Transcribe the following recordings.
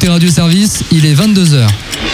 Café Radio Service, il est 22h.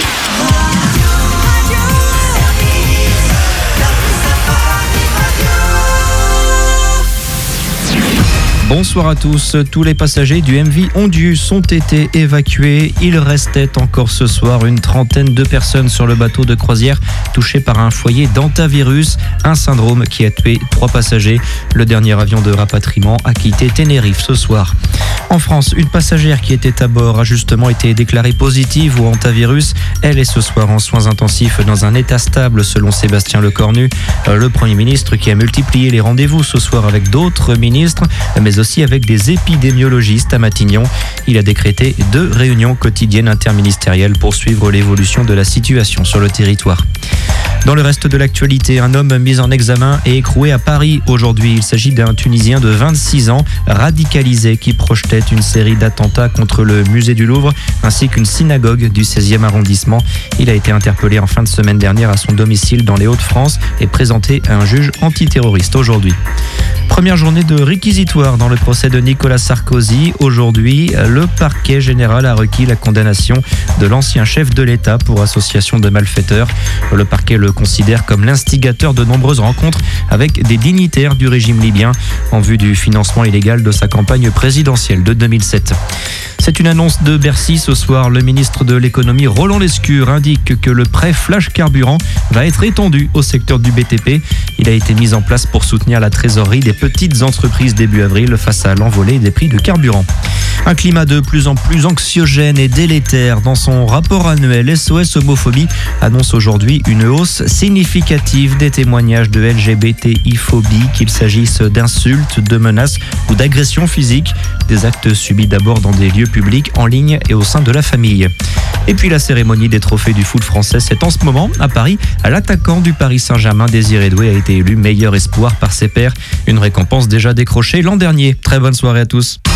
Bonsoir à tous. Tous les passagers du MV Ondius ont été évacués. Il restait encore ce soir une trentaine de personnes sur le bateau de croisière touchées par un foyer d'hantavirus, un syndrome qui a tué 3 passagers. Le dernier avion de rapatriement a quitté Tenerife ce soir. En France, une passagère qui était à bord a justement été déclarée positive au hantavirus. Elle est ce soir en soins intensifs dans un état stable selon Sébastien Lecornu, le Premier ministre qui a multiplié les rendez-vous ce soir avec d'autres ministres, mais aussi avec des épidémiologistes à Matignon. Il a décrété 2 réunions quotidiennes interministérielles pour suivre l'évolution de la situation sur le territoire. Dans le reste de l'actualité, un homme mis en examen et écroué à Paris aujourd'hui. Il s'agit d'un Tunisien de 26 ans, radicalisé, qui projetait une série d'attentats contre le musée du Louvre ainsi qu'une synagogue du 16e arrondissement. Il a été interpellé en fin de semaine dernière à son domicile dans les Hauts-de-France et présenté à un juge antiterroriste aujourd'hui. Première journée de réquisitoire dans le procès de Nicolas Sarkozy. Aujourd'hui, le parquet général a requis la condamnation de l'ancien chef de l'État pour association de malfaiteurs. Le parquet le considère comme l'instigateur de nombreuses rencontres avec des dignitaires du régime libyen en vue du financement illégal de sa campagne présidentielle de 2007. C'est une annonce de Bercy ce soir. Le ministre de l'économie Roland Lescure indique que le prêt flash carburant va être étendu au secteur du BTP. Il a été mis en place pour soutenir la trésorerie des petites entreprises début avril face à l'envolée des prix de carburant. Un climat de plus en plus anxiogène et délétère. Dans son rapport annuel, SOS Homophobie annonce aujourd'hui une hausse significative des témoignages de LGBTI-phobie, qu'il s'agisse d'insultes, de menaces ou d'agressions physiques. Des actes subis d'abord dans des lieux publics, en ligne et au sein de la famille. Et puis la cérémonie des trophées du foot français, c'est en ce moment à Paris. L'attaquant du Paris Saint-Germain, Désiré Doué, a été élu meilleur espoir par ses pairs. Une récompense déjà décrochée l'an dernier. Très bonne soirée à tous.